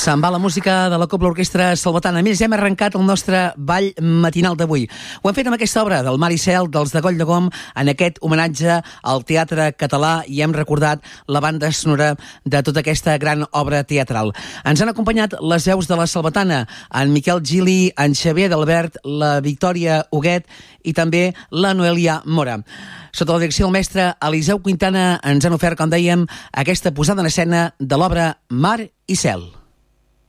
Se'n va la música de la Cobla Orquestra Salvatana. A més, hem arrencat el nostre ball matinal d'avui. Ho hem fet amb aquesta obra del Mar i Cel, dels de Coll de Gom, en aquest homenatge al teatre català, i hem recordat la banda sonora de tota aquesta gran obra teatral. Ens han acompanyat les veus de la Salvatana, en Miquel Gili, en Xavier d'Albert, la Victòria Huguet i també la Noelia Mora. Sota la direcció del mestre Eliseu Quintana ens han ofert, com dèiem, aquesta posada en escena de l'obra Mar i Cel.